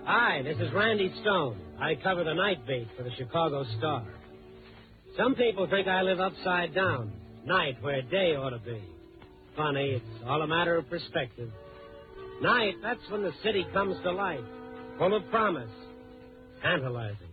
Hi, this is Randy Stone. I cover the night beat for the Chicago Star. Some people think I live upside down, night where day ought to be. Funny, it's all a matter of perspective. Night, that's when the city comes to life, full of promise, tantalizing.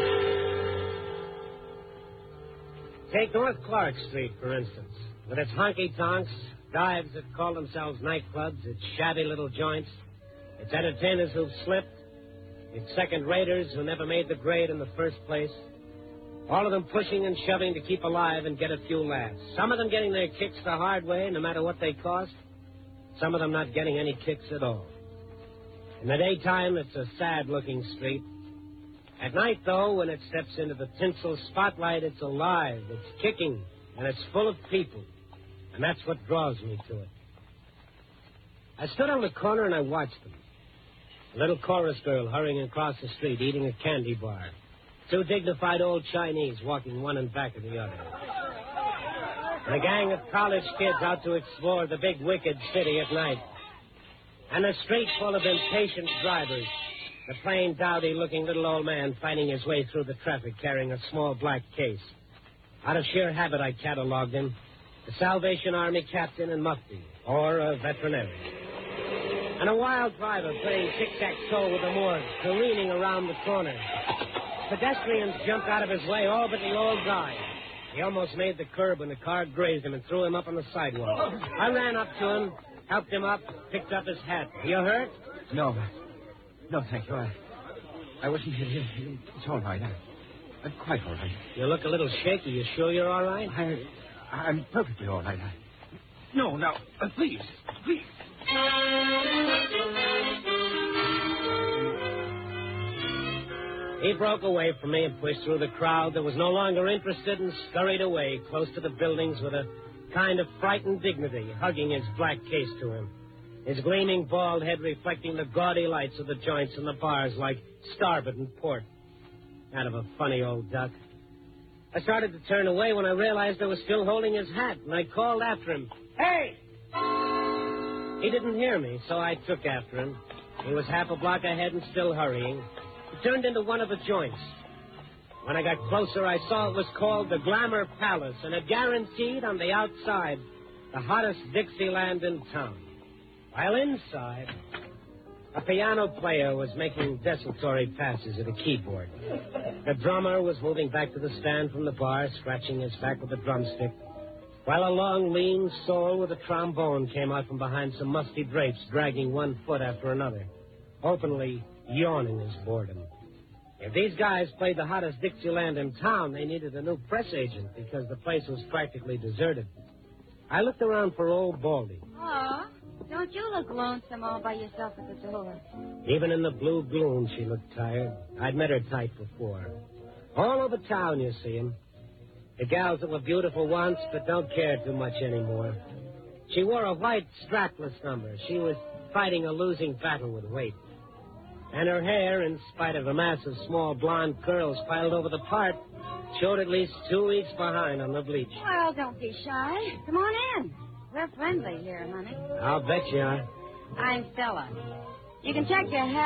Take North Clark Street, for instance, with its honky-tonks, dives that call themselves nightclubs, its shabby little joints, its entertainers who've slipped, its second-raters who never made the grade in the first place, all of them pushing and shoving to keep alive and get a few laughs. Some of them getting their kicks the hard way, no matter what they cost. Some of them not getting any kicks at all. In the daytime, it's a sad-looking street. At night, though, when it steps into the tinsel spotlight, it's alive, it's kicking, and it's full of people. And that's what draws me to it. I stood on the corner and I watched them. A little chorus girl hurrying across the street, eating a candy bar. Two dignified old Chinese walking one in back of the other. And a gang of college kids out to explore the big, wicked city at night. And a street full of impatient drivers. The plain, dowdy-looking little old man fighting his way through the traffic carrying a small black case. Out of sheer habit, I cataloged him. The Salvation Army captain and mufti, or a veterinarian. And a wild driver playing tic-tac-toe with the morgue, careening around the corner. Pedestrians jumped out of his way, all but the old guy. He almost made the curb when the car grazed him and threw him up on the sidewalk. I ran up to him, helped him up, picked up his hat. You hurt? No, thank you. I wasn't hit. It's all right. I'm quite all right. You look a little shaky. You sure you're all right? I'm perfectly all right. No, please. He broke away from me and pushed through the crowd that was no longer interested and scurried away close to the buildings with a kind of frightened dignity, hugging his black case to him. His gleaming bald head reflecting the gaudy lights of the joints and the bars like starboard and port. Kind of a funny old duck. I started to turn away when I realized I was still holding his hat, and I called after him. Hey! He didn't hear me, so I took after him. He was half a block ahead and still hurrying. He turned into one of the joints. When I got closer, I saw it was called the Glamour Palace, and it guaranteed on the outside the hottest Dixieland in town. While inside, a piano player was making desultory passes at a keyboard. The drummer was moving back to the stand from the bar, scratching his back with a drumstick, while a long, lean soul with a trombone came out from behind some musty drapes, dragging one foot after another, openly yawning his boredom. If these guys played the hottest Dixieland in town, they needed a new press agent because the place was practically deserted. I looked around for old Baldy. Oh, don't you look lonesome all by yourself at the door? Even in the blue gloom, she looked tired. I'd met her type before. All over town, you see 'em. The gals that were beautiful once, but don't care too much anymore. She wore a white strapless number. She was fighting a losing battle with weight. And her hair, in spite of a mass of small blonde curls piled over the part, showed at least 2 weeks behind on the bleach. Well, don't be shy. Come on in. We're friendly here, honey. I'll bet you are. I'm Stella. You can check your hat.